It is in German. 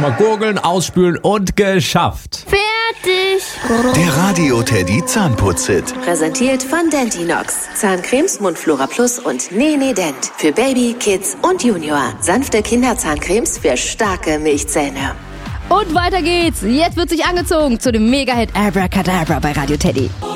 Sauber, gurgeln, ausspülen und geschafft. Fertig. Der Radio Teddy Zahnputz-Hit. Präsentiert von Dentinox. Zahncremes, Mundflora Plus und Nene Dent. Für Baby, Kids und Junior. Sanfte Kinderzahncremes für starke Milchzähne. Und weiter geht's. Jetzt wird sich angezogen zu dem Mega-Hit Abracadabra bei Radio Teddy.